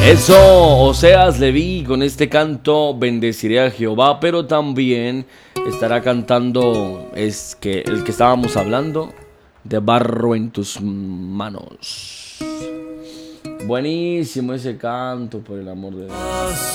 Eso, Oseas Leví con este canto bendeciré a Jehová, pero también estará cantando el que estábamos hablando, de barro en tus manos. Buenísimo ese canto, por el amor de Dios.